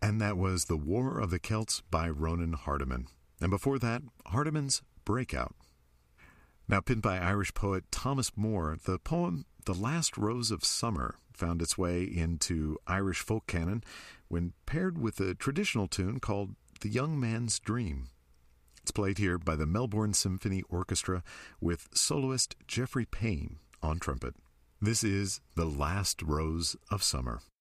And that was The War of the Celts by Ronan Hardiman. And before that, Hardiman's Breakout. Now, penned by Irish poet Thomas Moore, the poem The Last Rose of Summer found its way into Irish folk canon when paired with a traditional tune called The Young Man's Dream. It's played here by the Melbourne Symphony Orchestra with soloist Geoffrey Payne on trumpet. This is The Last Rose of Summer.